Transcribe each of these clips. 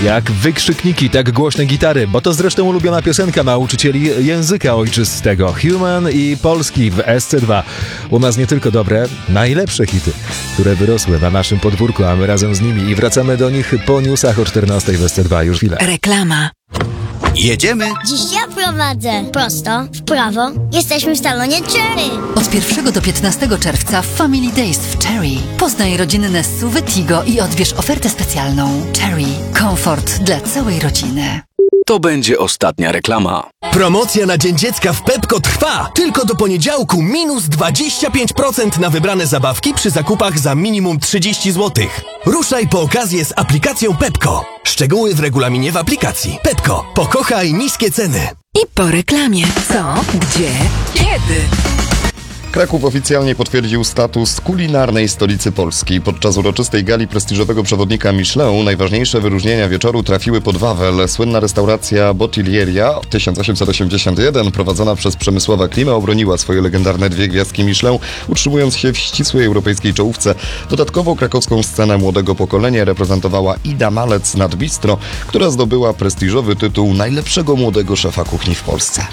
Jak wykrzykniki, tak głośne gitary, bo to zresztą ulubiona piosenka nauczycieli języka ojczystego. Human i Polski w SC2. U nas nie tylko dobre, najlepsze hity, które wyrosły na naszym podwórku, a my razem z nimi i wracamy do nich po newsach o 14 w SC2. Już chwilę. Reklama. Jedziemy? Dziś ja prowadzę. Prosto, w prawo. Jesteśmy w salonie Cherry. Od 1 do 15 czerwca Family Days w Cherry. Poznaj rodzinne SUV-y Tigo i odbierz ofertę specjalną. Cherry. Komfort dla całej rodziny. To będzie ostatnia reklama. Promocja na Dzień Dziecka w Pepco trwa! Tylko do poniedziałku minus 25% na wybrane zabawki przy zakupach za minimum 30 zł. Ruszaj po okazję z aplikacją Pepco. Szczegóły w regulaminie w aplikacji. Pepco. Pokochaj niskie ceny. I po reklamie. Co? Gdzie? Kiedy? Kraków oficjalnie potwierdził status kulinarnej stolicy Polski. Podczas uroczystej gali prestiżowego przewodnika Michelin najważniejsze wyróżnienia wieczoru trafiły pod Wawel. Słynna restauracja Bottiglieria 1881, prowadzona przez Przemysława Klimę, obroniła swoje legendarne 2 gwiazdki Michelin, utrzymując się w ścisłej europejskiej czołówce. Dodatkowo krakowską scenę młodego pokolenia reprezentowała Ida Malec nad Bistro, która zdobyła prestiżowy tytuł najlepszego młodego szefa kuchni w Polsce.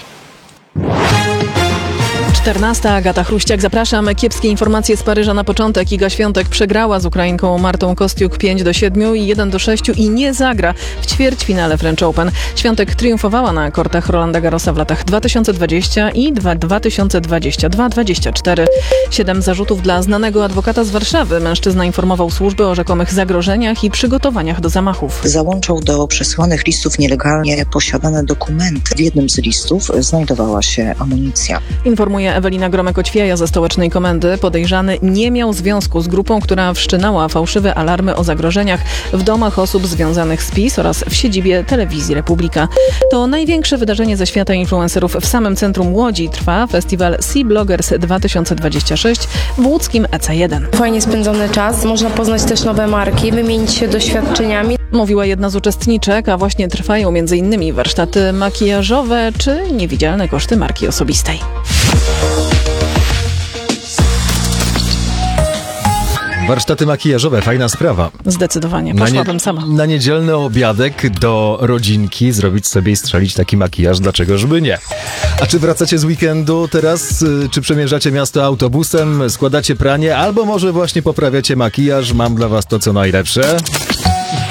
14. Agata Chruściak, zapraszam. Kiepskie informacje z Paryża na początek. Iga Świątek przegrała z Ukrainką Martą Kostiuk 5-7 i 1-6 i nie zagra w ćwierćfinale French Open. Świątek triumfowała na kortach Rolanda Garrosa w latach 2020 i 2022-24. 7 zarzutów dla znanego adwokata z Warszawy. Mężczyzna informował służby o rzekomych zagrożeniach i przygotowaniach do zamachów. Załączał do przesłanych listów nielegalnie posiadane dokumenty. W jednym z listów znajdowała się amunicja. Informuje Ewelina Gromek-Oćwiaja ze stołecznej komendy. Podejrzany nie miał związku z grupą, która wszczynała fałszywe alarmy o zagrożeniach w domach osób związanych z PiS oraz w siedzibie Telewizji Republika. To największe wydarzenie ze świata influencerów w samym centrum Łodzi. Trwa festiwal Sea Bloggers 2026 w łódzkim EC1. Fajnie spędzony czas, można poznać też nowe marki, wymienić się doświadczeniami. Mówiła jedna z uczestniczek, a właśnie trwają m.in. warsztaty makijażowe czy niewidzialne koszty marki osobistej. Warsztaty makijażowe, fajna sprawa. Zdecydowanie, poszłabym sama. Na niedzielny obiadek do rodzinki zrobić sobie i strzelić taki makijaż, dlaczegożby nie. A czy wracacie z weekendu teraz? Czy przemierzacie miasto autobusem, składacie pranie, albo może właśnie poprawiacie makijaż? Mam dla was to, co najlepsze.